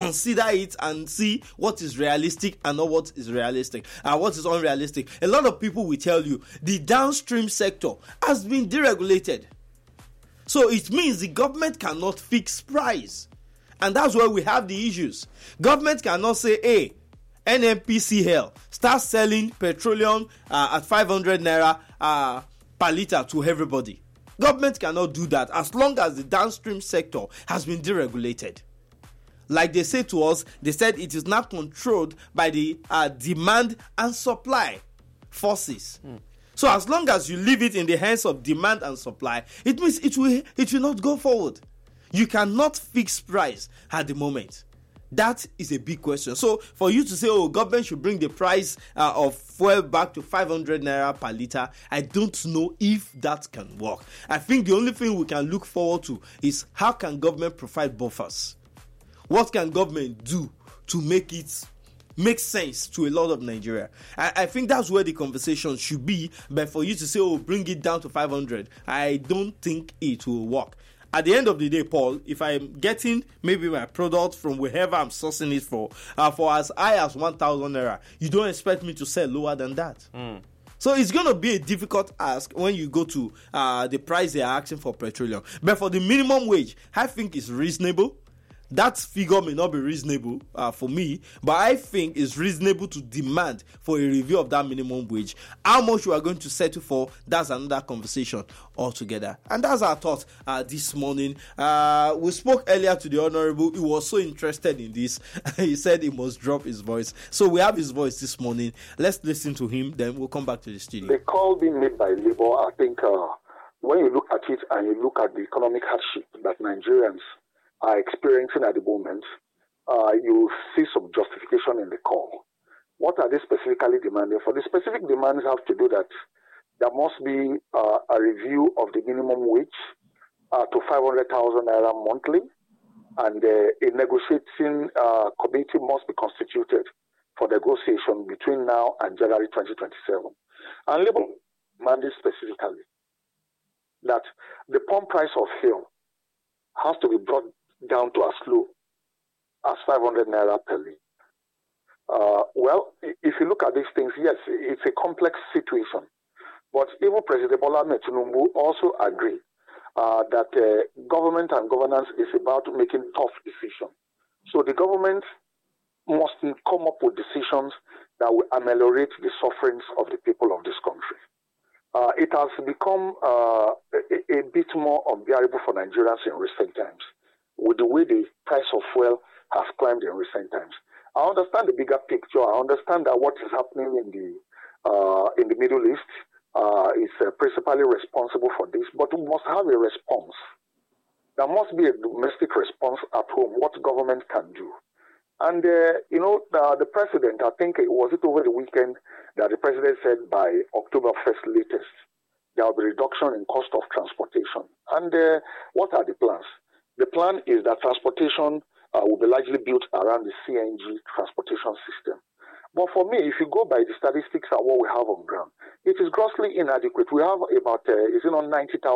consider it and see what is realistic and not what is realistic and what is unrealistic. A lot of people will tell you the downstream sector has been deregulated. So it means the government cannot fix price. And that's where we have the issues. Government cannot say, hey, NNPCL, start selling petroleum at 500 naira per liter to everybody. Government cannot do that as long as the downstream sector has been deregulated. Like they say to us, they said it is not controlled by the demand and supply forces. So as long as you leave it in the hands of demand and supply, it means it will not go forward. You cannot fix price at the moment. That is a big question. So for you to say, oh, government should bring the price of fuel back to 500 naira per liter, I don't know if that can work. I think the only thing we can look forward to is how can government provide buffers? What can government do to make it make sense to a lot of Nigeria? I think that's where the conversation should be. But for you to say, oh, bring it down to 500, I don't think it will work. At the end of the day, Paul, if I'm getting maybe my product from wherever I'm sourcing it for as high as 1,000 naira, you don't expect me to sell lower than that. So it's going to be a difficult ask when you go to the price they are asking for petroleum. But for the minimum wage, I think it's reasonable. That figure may not be reasonable for me, but I think it's reasonable to demand for a review of that minimum wage. How much we are going to settle for, that's another conversation altogether. And that's our thought this morning. We spoke earlier to the Honorable. He was so interested in this. He said he must drop his voice. So we have his voice this morning. Let's listen to him, then we'll come back to the studio. The call being made by Labour, I think when you look at it and you look at the economic hardship that Nigerians are experiencing at the moment, you see some justification in the call. What are they specifically demanding? For the specific demands have to do that there must be a review of the minimum wage to 500,000 naira monthly, and a negotiating committee must be constituted for negotiation between now and January 2027. And Labour demanded specifically that the pump price of fuel has to be brought down to as low as 500 naira per liter. Well, if you look at these things, yes, it's a complex situation. But even President Bola Ahmed Tinubu also agree that government and governance is about making tough decisions. So the government must come up with decisions that will ameliorate the sufferings of the people of this country. It has become a bit more unbearable for Nigerians in recent times, with the way the price of fuel has climbed in recent times. I understand the bigger picture. I understand that what is happening in the Middle East is principally responsible for this, but we must have a response. There must be a domestic response at home, what government can do. And, the president, I think it was over the weekend that the president said by October 1st latest, there will be reduction in cost of transportation. And what are the plans? The plan is that transportation will be largely built around the CNG transportation system. But for me, if you go by the statistics and what we have on ground, it is grossly inadequate. We have about 90,000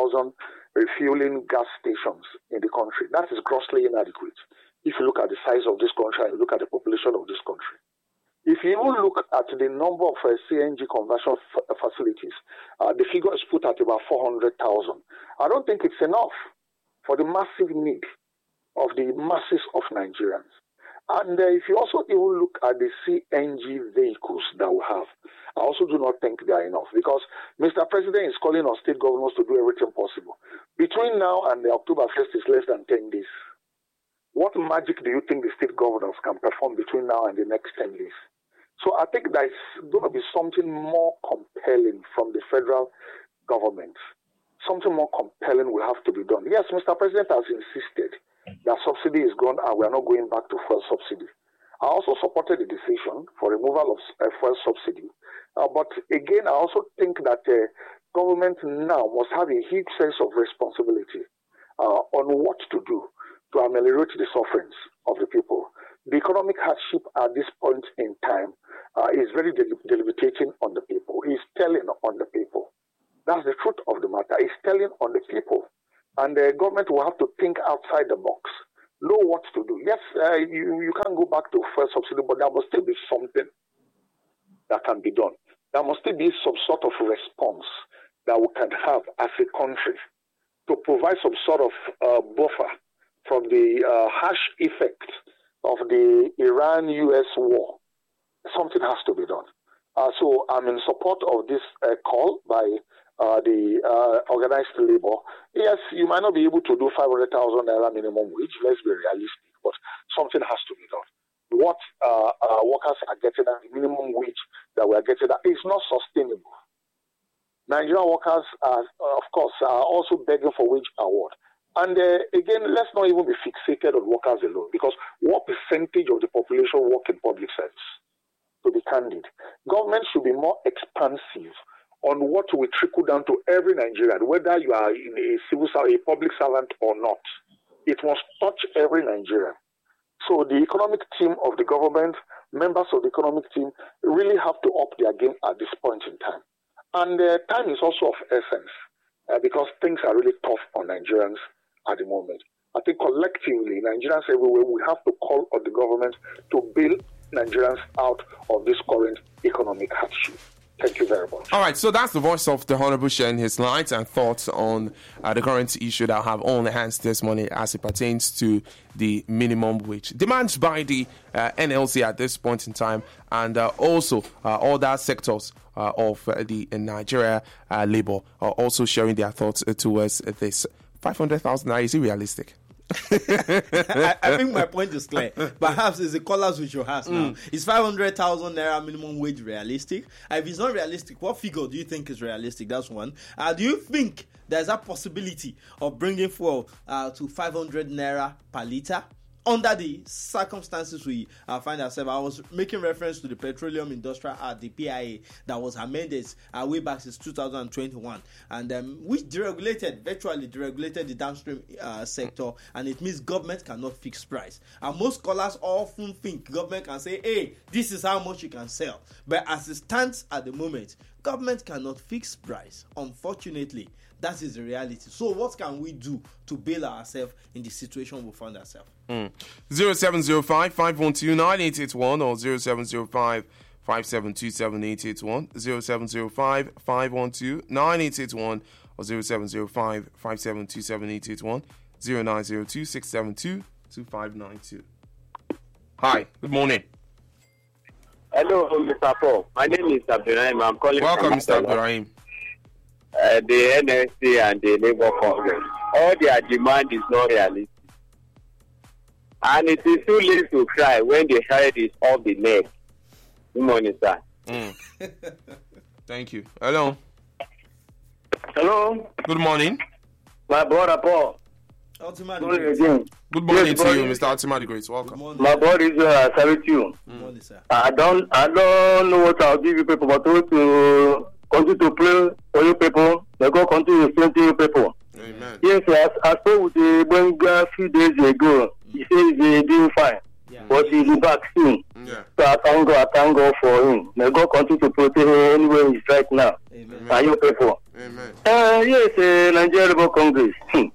refueling gas stations in the country. That is grossly inadequate. If you look at the size of this country and you look at the population of this country. If you even look at the number of CNG conversion facilities, the figure is put at about 400,000. I don't think it's enough for the massive need of the masses of Nigerians. And if you also even look at the CNG vehicles that we have, I also do not think they are enough, because Mr. President is calling on state governors to do everything possible. Between now and the October 1st is less than 10 days. What magic do you think the state governors can perform between now and the next 10 days? So I think there's going to be something more compelling from the federal government. Something more compelling will have to be done. Yes, Mr. President has insisted that subsidy is gone and we are not going back to fuel subsidy. I also supported the decision for removal of fuel subsidy. But again, I also think that government now must have a huge sense of responsibility on what to do to ameliorate the sufferings of the people. The economic hardship at this point in time is very debilitating on the people. It's telling on the people. That's the truth of the matter. It's telling on the people. And the government will have to think outside the box, know what to do. Yes, you can't go back to fuel subsidy, but there must still be something that can be done. There must still be some sort of response that we can have as a country to provide some sort of buffer from the harsh effect of the Iran-US war. Something has to be done. So I'm in support of this call by the organized labor. Yes, you might not be able to do 500,000 naira minimum wage. Let's be realistic, but something has to be done. What workers are getting at the minimum wage that we are getting at is not sustainable. Nigerian workers are, of course, are also begging for wage award. And again, let's not even be fixated on workers alone, because what percentage of the population work in public service? To be candid, government should be more expansive on what will trickle down to every Nigerian, whether you are in a public servant or not. It must touch every Nigerian. So the economic team of the government, members of the economic team, really have to up their game at this point in time. And time is also of essence because things are really tough on Nigerians at the moment. I think collectively, Nigerians everywhere, we have to call on the government to bail Nigerians out of this current economic hardship. Thank you very much. All right, so that's the voice of the Honorable sharing his light and thoughts on the current issue that have on the hands this morning as it pertains to the minimum wage. Demands by the NLC at this point in time, and also other sectors of the Nigeria labor are also sharing their thoughts towards this. 500,000 naira, is it realistic? I think my point is clear. Perhaps it's the callers we should ask now. Is 500,000 naira minimum wage realistic? If it's not realistic, what figure do you think is realistic? That's one. Do you think there's a possibility of bringing fuel to 500 naira per litre? Under the circumstances we find ourselves, I was making reference to the Petroleum Industrial Act, the PIA, that was amended way back since 2021, and which virtually deregulated the downstream sector, and it means government cannot fix price. And most scholars often think government can say, hey, this is how much you can sell. But as it stands at the moment, government cannot fix price. Unfortunately, that is the reality. So what can we do to bail ourselves in the situation we found ourselves? 0705 512 9881 or 0705 572 7881, 0705 512 9881 or 0705 572 7881, 0902 672 2592. Hi, good morning. Hello, Mr. Paul. My name is Abdurrahim. I'm calling. Welcome, Mr. Abdurrahim. The NSC and the Labour Congress, all their demand is not realistic. And it is too late to cry when the head is off the neck. Good morning, sir. Thank you. Hello. Hello. Good morning. My brother Paul. Good morning yes, to you, Mr. Ultima the Great. Welcome. My brother is salute you. Good morning, sir. I don't know what I'll give you people, but to continue to pray for you people. May God continue to strengthen you people. Amen. Yes, I spoke with the Benga a few days ago. He says he's doing fine, but he's back soon. Yeah. So I thank God for him. May God continue to protect him anywhere he's right now. Amen. And you people. Amen. Yes, Nigeria Labour Congress.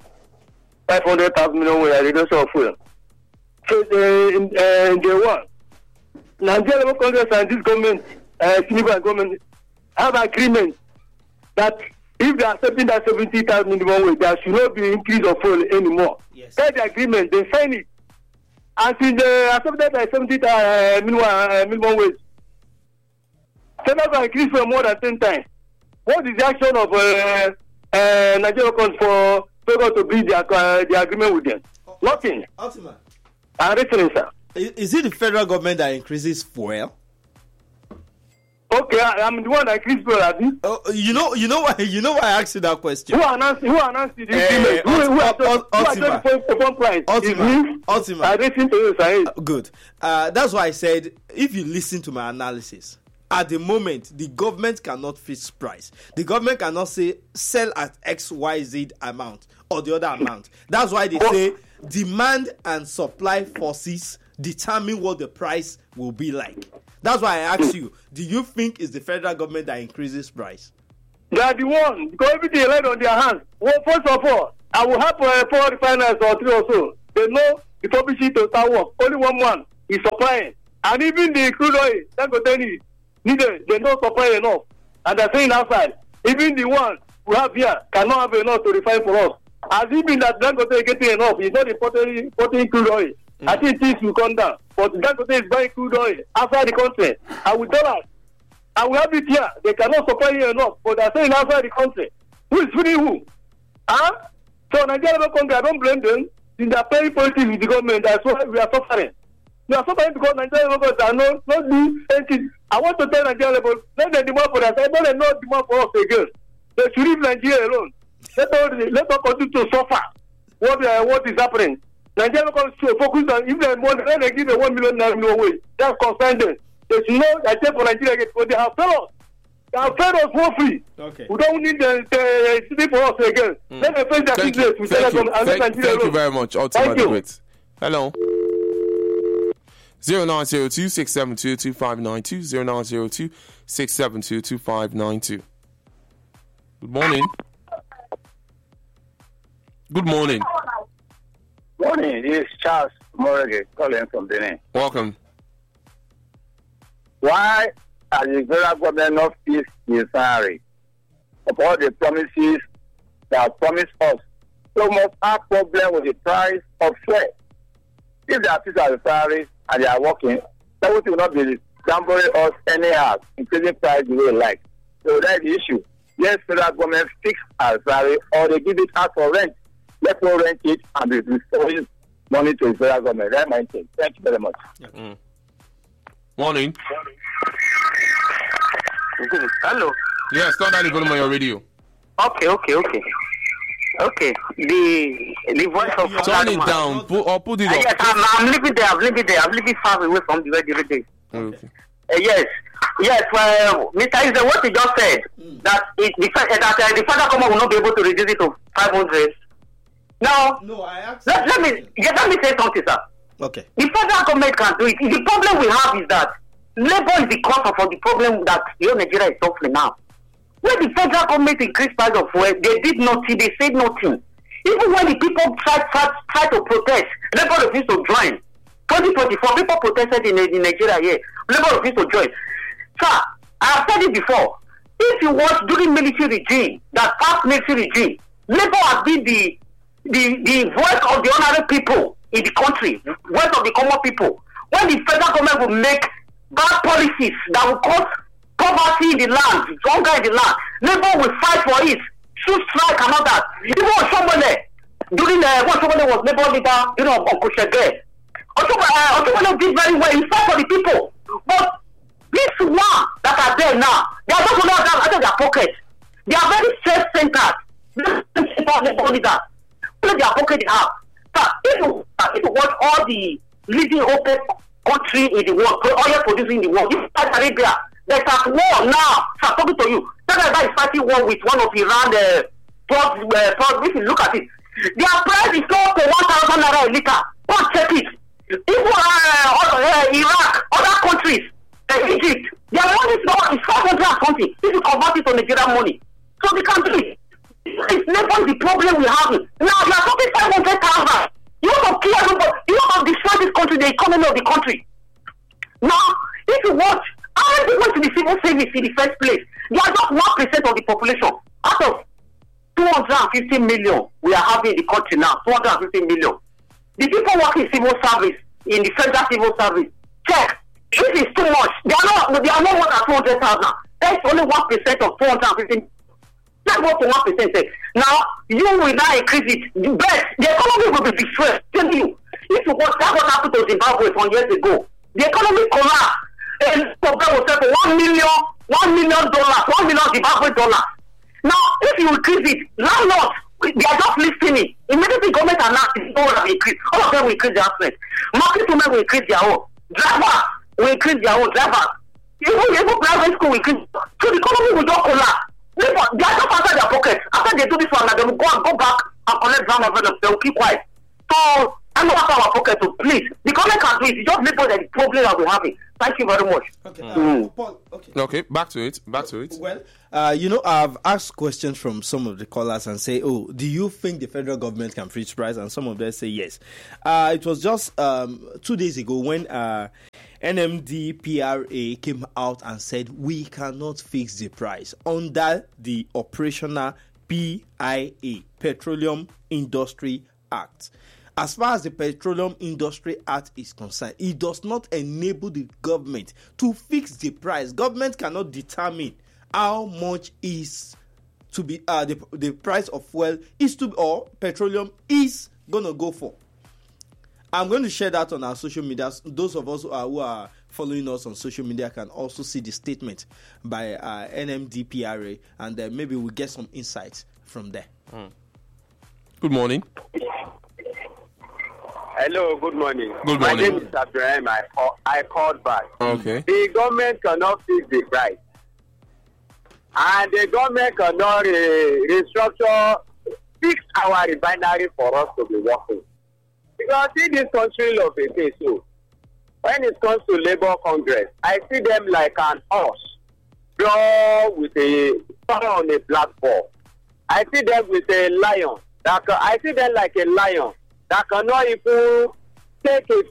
500,000 million with a reduction of fuel. So in day one, Nigeria Labour Congress and this government, Tinubu government, have agreement that if they are accepting that 70,000 minimum wage, there should not be increase of fuel anymore. Yes. That's the agreement. They sign it. And since they accepted that 70,000 minimum wage, Senate has increased for more than 10 times. What is the action of Nigeria Congress for favour to bring the agreement with them? Nothing. Ultima. I'm listening, sir. Is it the federal government that increases fuel? Okay, I'm the one that increased fuel. You know why I asked you that question? Who announced the agreement? Who price? Ultima. I listen to you, sir. Good. That's why I said, if you listen to my analysis, at the moment, the government cannot fix price. The government cannot say sell at XYZ amount or the other amount. That's why they say demand and supply forces determine what the price will be like. That's why I asked you, do you think it's the federal government that increases price? They are the one, because everything is laid on their hands. Well, first of all, I will have 4 refiners or 3 or so. They know before BC to start work. Only one man is supplying. And even the crude oil, Dangote needed, they don't supply enough. And they're saying outside, even the one we have here cannot have enough to refine for us. As even that Dangote is getting enough, he's not importing crude oil. I think things will come down. But Dangote is buying crude oil outside the country. And with dollars, and we have it here. They cannot supply here enough, but they're saying outside the country. Who is feeding who? Huh? So Nigeria Congress, I don't blame them. They are paying politics with the government. That's why we are suffering. We are suffering because Nigeria Congress are not doing anything. I want to tell Nigeria level, let them demand for us. I don't know demand for us again. They should leave Nigeria alone. Let us continue to suffer. What is happening? Nigeria Congress should focus on if they want, let them give a 1 million naira away. That's concerned. They should know I say for Nigeria because they have failed us. They have failed us for free. Okay. We don't need them to sleep for us again. Let them face their business. Thank you very much. Thank you. Hello. 0902-672-2592. 0902-672-2592. Good morning. Good morning. Morning. This is Charles Morgan calling from Benin. Welcome. Why are the federal government not fixed the salary of all the promises that promised us? So much have problem with the price of fuel. If they are fixed the salary and they are working, that will not be gambling us anyhow, increasing price the way they like. So that's the issue. Yes, federal government fix our salary or they give it out for rent. Let us rent it and be restoring money to the federal government. That's my thing. Thank you very much. Mm. Morning. Hello. Yes, turn down the volume on your radio. Okay. The voice of turn it down. Put it up. Yes, I'm living there. I'm living far away from the radio day. Okay. Yes. Mr. Isa, what you just said that the federal government will not be able to reduce it to 500. Now, No, I asked. let me say something, sir. Okay. The federal government can do it. The problem we have is that labor is the cause of the problem that Nigeria is suffering now. When the federal government increased price of fuel, they did nothing. They said nothing. Even when the people try to protest, labor refused to join. 2024, people protested in Nigeria here. Labor refused to join. Sir, I have said it before. If you watch during military regime, that past military regime, labor has been the voice of the ordinary people in the country, voice of the common people. When the federal government will make bad policies that will cause poverty in the land, hunger in the land, labor will fight for it, shoot strike and all that. Even Oshomole, during when Oshomole was labor leader, Uncle Shege, Oshomole did very well, he fought for the people. But this one that are there now, they are just only out of their pocket. They are very self-centered. Labor leaders. Only their pocket they have. So if you watch all the leading OPEC country in the world, oil producing in the world, this is Saudi Arabia. There's at war now. So I'm talking to you. Saudi Arabia is fighting war with one of Iran ports. If you look at it, their price is close to 1,000 naira a liter. Go check it. Even Iraq, other countries, Egypt, their money is 500 something. If you convert it to Nigerian money, so they can't do it. It's never the problem we have. Now you are talking 500,000. You want to kill everybody. You want to destroy this country, the economy of the country. Now, if you watch, how many people to the civil service in the first place? They are just 1% of the population. Out of 250 million we are having in the country now, 250 million. The people working in civil service, in the federal civil service, check. This is too much. They are not more than 200,000. That's only 1% of 250 million. That's what 1% say. Now, you will now increase it. But the economy will be destroyed. Tell you. If you watch that what happened to Zimbabwe some years ago, the economy collapsed. And Zimbabwe was set for $1 million Zimbabwe dollars. Now, if you increase it, landlords, they are just listening. Immediately government announced it will increase. All of them will increase their assets. Market women will increase their own. Drivers will increase their own. Drivers. Even private school will increase. So the economy will just collapse. They are just outside their pockets. After they do this one, they will go back and collect ground of them. They will keep quiet. So That no matter our pocket to please. The government can do it. It's just labor that the problem that we're having. Thank you very much. Okay, Paul. Okay, back to it. Well, I've asked questions from some of the callers and say, "Oh, do you think the federal government can freeze price?" And some of them say yes. It was just 2 days ago when NMDPRA came out and said we cannot fix the price under the operational PIA, Petroleum Industry Act. As far as the Petroleum Industry Act is concerned, it does not enable the government to fix the price. Government cannot determine how much is to be the price of fuel is to or petroleum is gonna go for. I'm going to share that on our social media. Those of us who are following us on social media can also see the statement by NMDPRA, and maybe we'll get some insights from there. Good morning. Hello, good morning. Good My morning. name is Abraham. I called back. Okay. The government cannot fix the price. And the government cannot fix our refinery for us to be working. Because in this country of a case, so when it comes to Labour Congress, I see them like an horse drawn with a on a blackboard. I see them with a lion. I see them like a lion that cannot even take a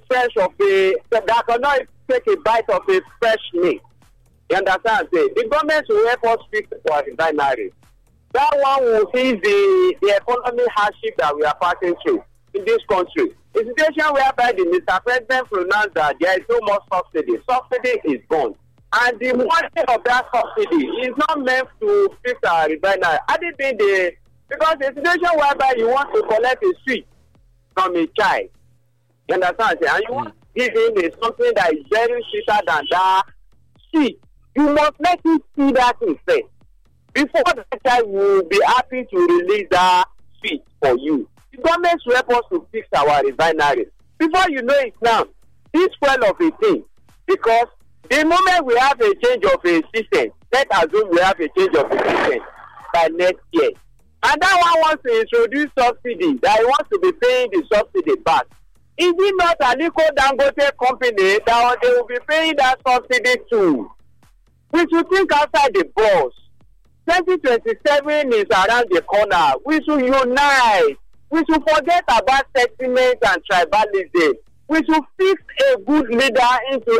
bite of a fresh meat. You understand? The government will help us fix our refinery. That one will ease the economic hardship that we are passing through in this country. A situation whereby the Mr. President pronounced that there is no more subsidy. Subsidy is gone. And the money of that subsidy is not meant to fix our refinery. Because the situation whereby you want to collect a sweet from a child, you understand? And you want to give him something that is very sweeter than that sweet. You must let him see that instead. Before that child will be happy to release that sweet for you. The government will help us to fix our refinery. Before you know it now, this fuel of a thing, because the moment we have a change of a system, let's assume we have a change of a system by next year. And that one wants to introduce subsidy, that he wants to be paying the subsidy back. Is it not Aliko Dangote company that they will be paying that subsidy to? We should think outside the box. 2027 is around the corner. We should unite. We should forget about sentiment and tribalism. We should fix a good leader into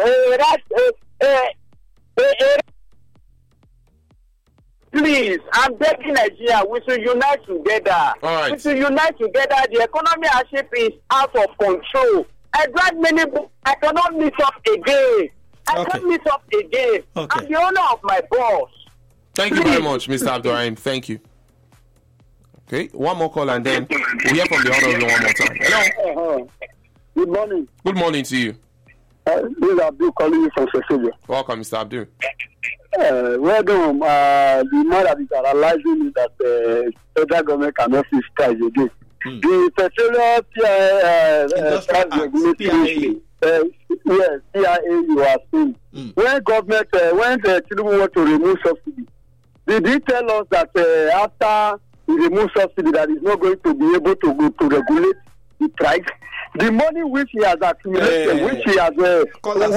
Please, I'm begging Nigeria. We should unite together. All right. We should unite together. The economy hardship is out of control. I got many books. I cannot meet up again. I'm the owner of my boss. Thank you very much, Mr. Abdurrahim. Thank you. Okay, one more call and then we'll hear from the honorable one more time. Hello. Good morning. Good morning to you. This is Abdul calling you from Cecilia. Welcome, Mr. Abdul. Well done. The man that is analyzing is that the federal government cannot fix price again. The petroleum PIA you are saying. When government, when the Tinubu want to remove subsidy, did he tell us that after he remove subsidy that he's not going to be able to regulate the price? The money which he has accumulated, which he has caller.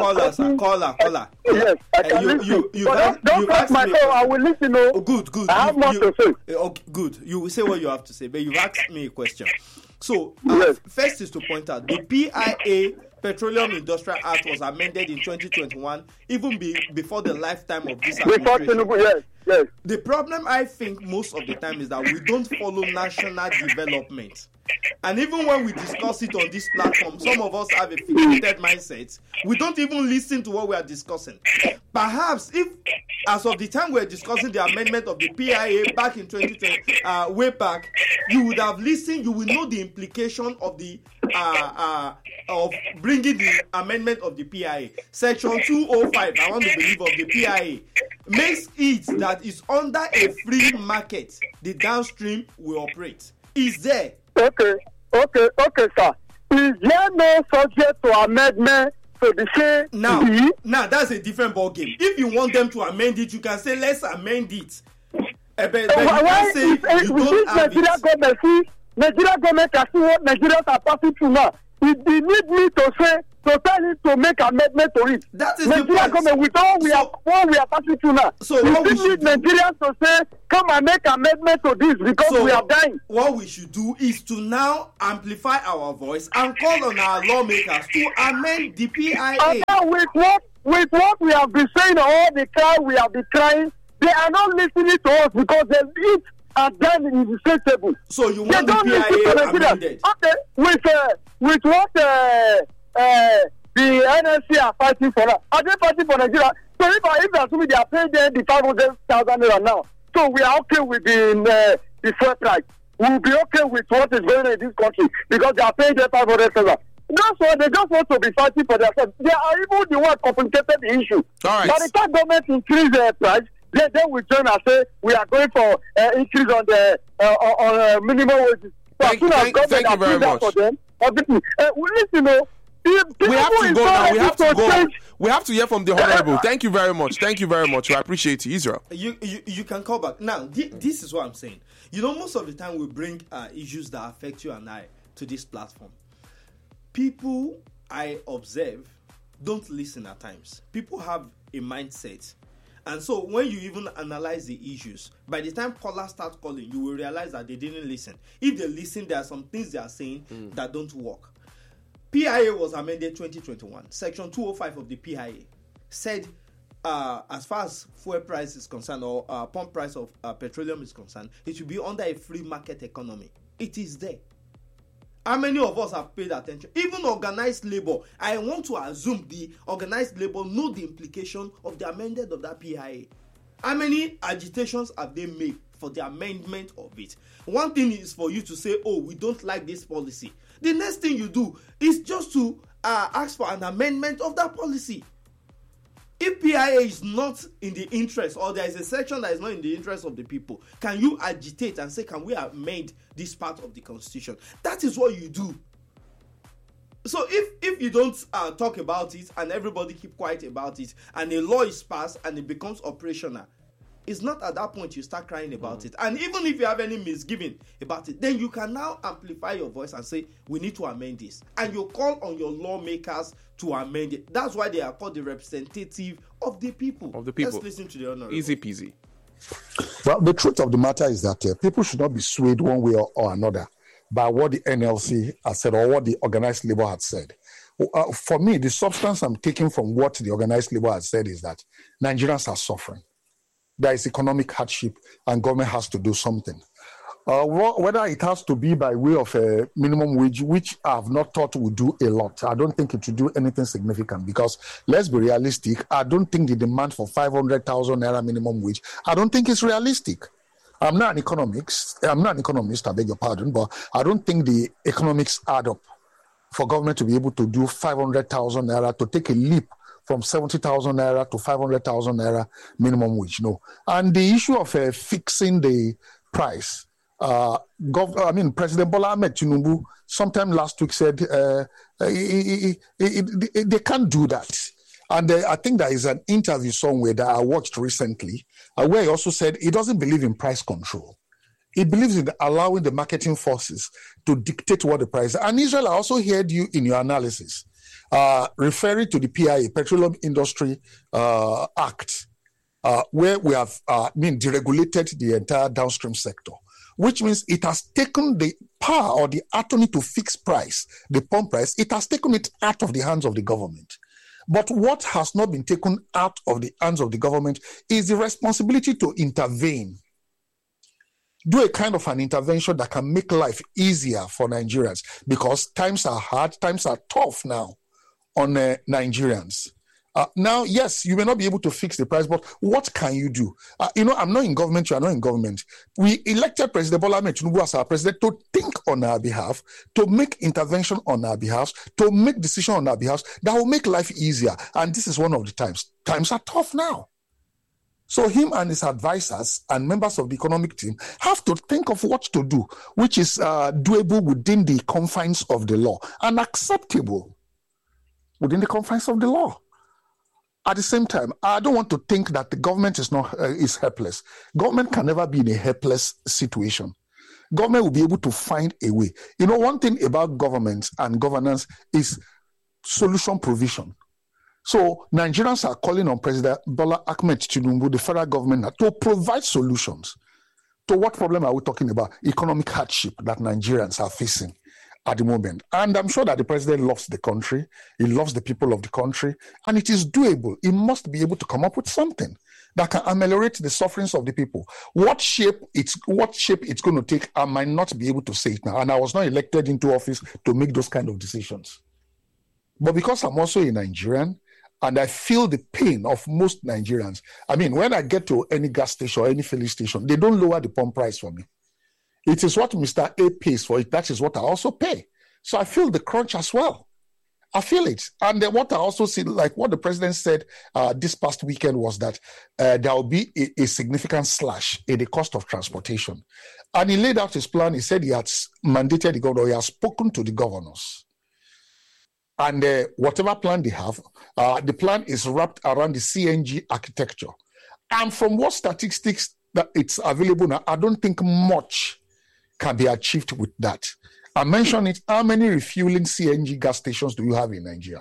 Yes, I can listen. Don't cut my phone. I will listen. Oh, good. I have more to say. Okay, good. You will say what you have to say, but you've asked me a question. So, yes. First is to point out the PIA, Petroleum Industrial Act, was amended in 2021, even before the lifetime of this administration. Yes. The problem, I think, most of the time is that we don't follow national development. And even when we discuss it on this platform, some of us have a fixated mindset. We don't even listen to what we are discussing. Perhaps if, as of the time we were discussing the amendment of the PIA back in 2020, way back, you would have listened, you will know the implication of the of bringing the amendment of the PIA. Section 205, I want to believe, of the PIA makes it that it's under a free market the downstream will operate. Is there? Okay, sir. Is there no subject to amendment to the same? Now that's a different ball game. If you want them to amend it, you can say let's amend it. But you can say you don't have it. Nigeria government can see what Nigerians are passing through now. He need me to tell him to make amendment to it. That is Nigeria government with all we are passing through now. So we what we need should Nigerians to say, come and make amendment to this because we are dying. What we should do is to now amplify our voice and call on our lawmakers to amend the PIA. And now with what we have been saying, all the time we have been crying, they are not listening to us because they eat and then in the same table. So you want the PIA amended? Okay, with what the NLC are fighting for now. Are they fighting for Nigeria? So if assuming they are paying them the 500,000 naira now, so we are okay with the fuel price. We will be okay with what is going on in this country because they are paying them 500,000. That's why they just want to be fighting for themselves. They are even the one complicated the issue. All right. By the time government increase the price, then we join and say we are going for increase on the minimum wages. So as soon as government approves that for them, obviously, listen, we have to go now. We have to go. We have to hear from the Honorable. Thank you very much. Thank you very much. I appreciate you, Israel. You can call back. Now, this is what I'm saying. You know, most of the time we bring issues that affect you and I to this platform. People I observe don't listen at times. People have a mindset. And so when you even analyze the issues, by the time callers start calling, you will realize that they didn't listen. If they listen, there are some things they are saying that don't work. PIA was amended 2021. Section 205 of the PIA said as far as fuel price is concerned or pump price of petroleum is concerned, it should be under a free market economy. It is there. How many of us have paid attention? Even organized labor. I want to assume the organized labor know the implication of the amendment of that PIA. How many agitations have they made for the amendment of it? One thing is for you to say, oh, we don't like this policy. The next thing you do is just to ask for an amendment of that policy. If PIA is not in the interest, or there is a section that is not in the interest of the people, can you agitate and say, can we amend this part of the constitution? That is what you do. So if you don't talk about it and everybody keep quiet about it and a law is passed and it becomes operational, it's not at that point you start crying about it. And even if you have any misgiving about it, then you can now amplify your voice and say, we need to amend this. And you call on your lawmakers to amend it. That's why they are called the representative of the people. Let's listen to the Honorable. Easy peasy. Well, the truth of the matter is that people should not be swayed one way or another by what the NLC has said or what the organized labor had said. For me, the substance I'm taking from what the organized labor has said is that Nigerians are suffering. There is economic hardship and government has to do something. Whether it has to be by way of a minimum wage, which I have not thought would do a lot. I don't think it would do anything significant because, let's be realistic, I don't think the demand for 500,000 naira minimum wage, I don't think it's realistic. I'm not an economist, I beg your pardon, but I don't think the economics add up for government to be able to do 500,000 naira, to take a leap from 70,000 naira to 500,000 naira minimum wage. No. And the issue of fixing the price, President Bola Ahmed Tinubu sometime last week said they can't do that. And I think there is an interview somewhere that I watched recently where he also said he doesn't believe in price control. He believes in allowing the marketing forces to dictate what the price is. And Israel, I also heard you in your analysis referring to the PIA, Petroleum Industry Act, where we have deregulated the entire downstream sector, which means it has taken the power or the autonomy to fix price, the pump price, it has taken it out of the hands of the government. But what has not been taken out of the hands of the government is the responsibility to intervene. Do a kind of an intervention that can make life easier for Nigerians, because times are hard, times are tough now on Nigerians. Now, yes, you may not be able to fix the price, but what can you do? I'm not in government, you are not in government. We elected President Bola Ahmed Tinubu as our president to think on our behalf, to make intervention on our behalf, to make decisions on our behalf that will make life easier. And this is one of the times. Times are tough now. So him and his advisors and members of the economic team have to think of what to do, which is doable within the confines of the law and acceptable within the confines of the law. At the same time, I don't want to think that the government is helpless. Government can never be in a helpless situation. government will be able to find a way. You know, one thing about government and governance is solution provision. So Nigerians are calling on President Bola Ahmed Tinubu, the federal government, to provide solutions. To what problem are we talking about? Economic hardship that Nigerians are facing at the moment. And I'm sure that the president loves the country. He loves the people of the country. And it is doable. He must be able to come up with something that can ameliorate the sufferings of the people. What shape it's going to take, I might not be able to say it now. And I was not elected into office to make those kind of decisions. But because I'm also a Nigerian, and I feel the pain of most Nigerians. I mean, when I get to any gas station or any filling station, they don't lower the pump price for me. It is what Mr. A pays for it. That is what I also pay. So I feel the crunch as well. I feel it. And what I also see, like what the president said this past weekend, was that there will be a significant slash in the cost of transportation. And he laid out his plan. He said he had mandated the governor. He has spoken to the governors. And whatever plan they have, the plan is wrapped around the CNG architecture. And from what statistics that it's available now, I don't think much can be achieved with that. I mentioned it. How many refueling CNG gas stations do you have in Nigeria?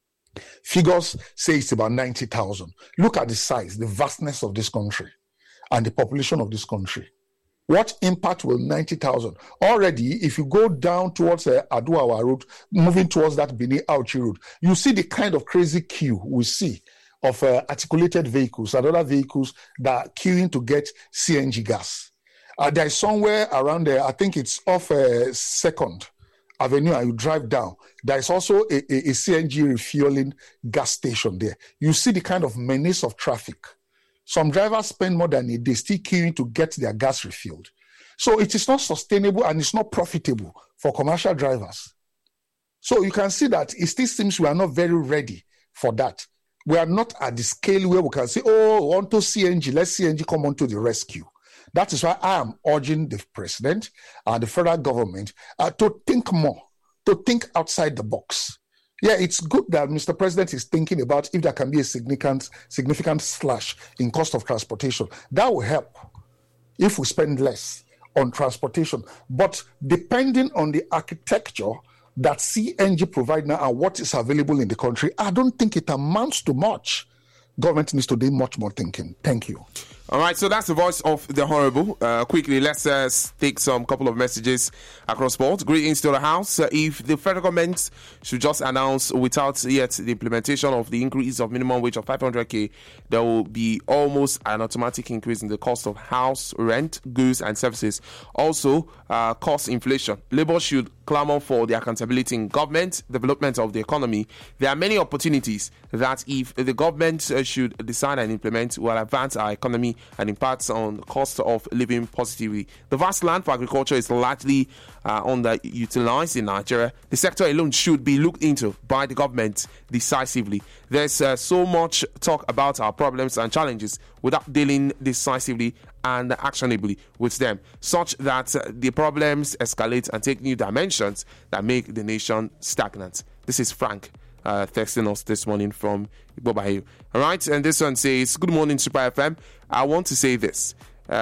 Figures say it's about 90,000. Look at the size, the vastness of this country and the population of this country. What impact will 90,000? Already, if you go down towards Aduawa Road, moving towards that Benin Auchi Road, you see the kind of crazy queue we see of articulated vehicles and other vehicles that are queuing to get CNG gas. There is somewhere around there, I think it's off 2nd Avenue, and you drive down. There is also a CNG refueling gas station there. You see the kind of menace of traffic. Some drivers spend more than a day still queuing to get their gas refilled. So it is not sustainable and it's not profitable for commercial drivers. So you can see that it still seems we are not very ready for that. We are not at the scale where we can say, oh, onto CNG, let CNG come onto the rescue. That is why I am urging the president and the federal government to think more, to think outside the box. Yeah, it's good that Mr. President is thinking about if there can be a significant slash in cost of transportation. That will help if we spend less on transportation. But depending on the architecture that CNG provide now and what is available in the country, I don't think it amounts to much. Government needs to do much more thinking. Thank you. All right, so that's the voice of the Honorable. Quickly, let's take some couple of messages across board. Greetings to the House. If the federal government should just announce without yet the implementation of the increase of minimum wage of 500k, there will be almost an automatic increase in the cost of house, rent, goods and services. Also, cost inflation. Labour should clamor for the accountability in government, development of the economy. There are many opportunities that if the government should decide and implement will advance our economy and impacts on the cost of living positively. The vast land for agriculture is largely underutilized in Nigeria. The sector alone should be looked into by the government decisively. There's so much talk about our problems and challenges without dealing decisively and actionably with them, such that the problems escalate and take new dimensions that make the nation stagnant. This is Frank texting us this morning from Igbobahiu. All right, and this one says, good morning, Super FM. I want to say this.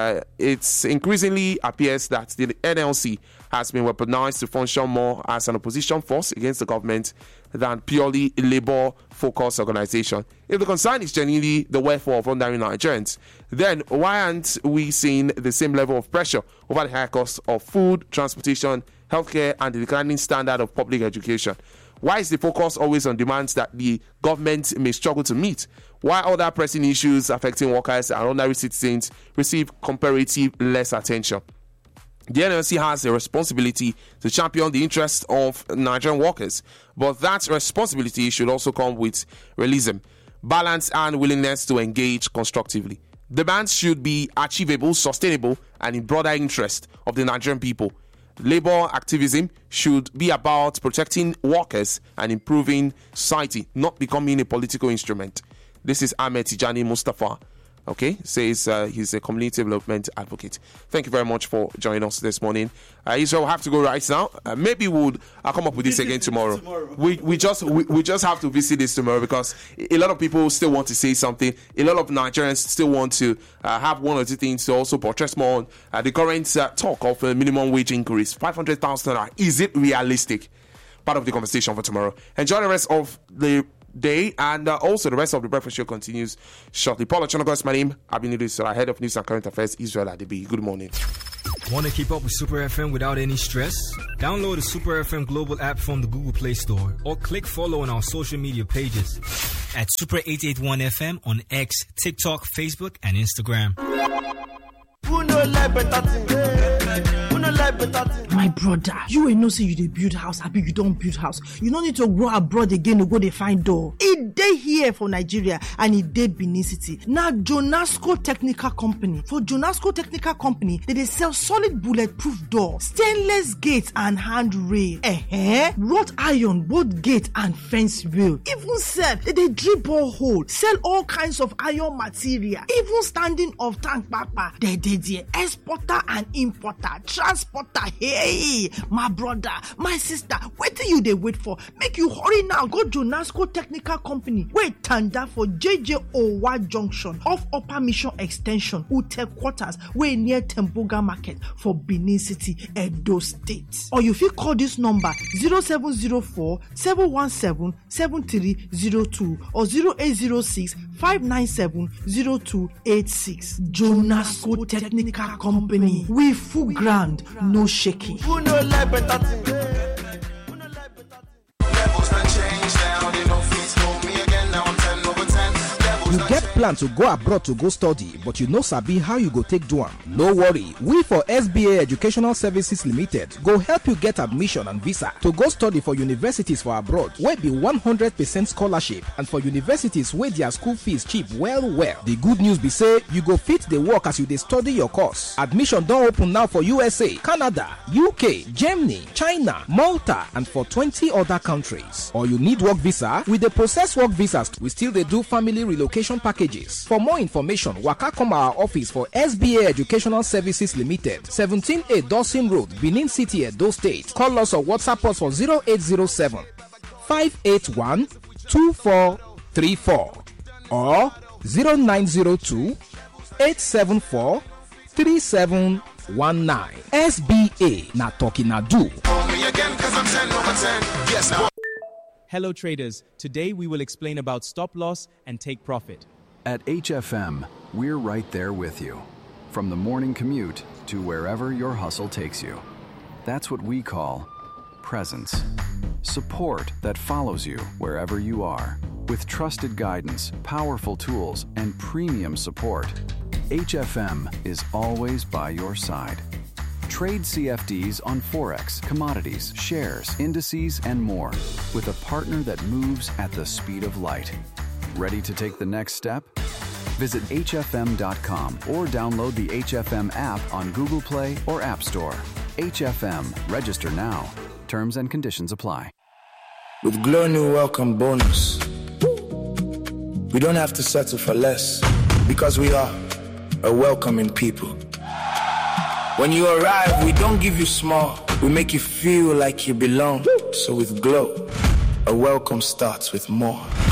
It's increasingly appears that the NLC has been weaponized to function more as an opposition force against the government than purely labor-focused organization. If the concern is genuinely the welfare of ordinary Nigerians, then why aren't we seeing the same level of pressure over the high cost of food, transportation, healthcare, and the declining standard of public education? Why is the focus always on demands that the government may struggle to meet, while other pressing issues affecting workers and ordinary citizens receive comparative less attention? The NLC has a responsibility to champion the interests of Nigerian workers, but that responsibility should also come with realism, balance, and willingness to engage constructively. Demands should be achievable, sustainable, and in broader interest of the Nigerian people. Labor activism should be about protecting workers and improving society, not becoming a political instrument. This is Ahmed Tijani Mustafa Okay, says he's a community development advocate. Thank you very much for joining us this morning. Israel will have to go right now. Maybe I'll come up with this again tomorrow. We just have to visit this tomorrow because a lot of people still want to say something. A lot of Nigerians still want to have one or two things to also portray more on the current talk of minimum wage increase. 500,000. Is it realistic? Part of the conversation for tomorrow. Enjoy the rest of the day, and also the rest of the breakfast show continues shortly. Paul Ochonogo is my name. I've been head of news and current affairs, Israel Adebi. Good morning. Want to keep up with Super FM without any stress? Download the Super FM Global app from the Google Play Store or click follow on our social media pages at Super 881 FM on X, TikTok, Facebook, and Instagram. My brother, you will know say you dey build house, happy you don't build house. You don't need to go abroad again to go dey find door. It dey here for Nigeria and it dey Benin City. Now Jonasco Technical Company. For Jonasco Technical Company, they sell solid bulletproof door, stainless gates and handrail, wrought iron, both gate and fence rail. Even self, they drill borehole, sell all kinds of iron material, even standing of tank papa. They exporter and importer, transporter. Hey, my brother, my sister, what do you wait for? Make you hurry now. Go Jonasco Technical Company. Wait, tanda for JJ Owa Junction off Upper Mission Extension, Ute Quarters, way near Temboga Market for Benin City, Edo State. Or you fit call this number 0704 717 7302 or 0806 597 0286. Jonasco Technical Company. We full ground, no shaking. You get plan to go abroad to go study, but you no sabi how you go take do am. No worry, we for SBA Educational Services Limited go help you get admission and visa to go study for universities for abroad wey be 100% scholarship and for universities wey their school fees cheap well. The good news be say you go fit the work as you dey study your course. Admission don open now for USA, Canada, UK, Germany, China, Malta and for 20 other countries. Or you need work visa, we dey process work visas. We still dey do family relocation packages. For more information, waka come our office for SBA Educational Services Limited, 17A Dawson Road, Benin City, Edo State. Call us or WhatsApp us for 0807 581 2434 or 0902 874 3719. SBA na talking na do. Hello traders, today we will explain about stop loss and take profit. At HFM, we're right there with you. From the morning commute to wherever your hustle takes you. That's what we call presence. Support that follows you wherever you are. With trusted guidance, powerful tools, and premium support, HFM is always by your side. Trade CFDs on Forex, commodities, shares, indices, and more with a partner that moves at the speed of light. Ready to take the next step? Visit hfm.com or download the HFM app on Google Play or App Store. HFM. Register now. Terms and conditions apply. With Glow New Welcome Bonus, we don't have to settle for less because we are a welcoming people. When you arrive, we don't give you small. We make you feel like you belong. So with Glow, a welcome starts with more.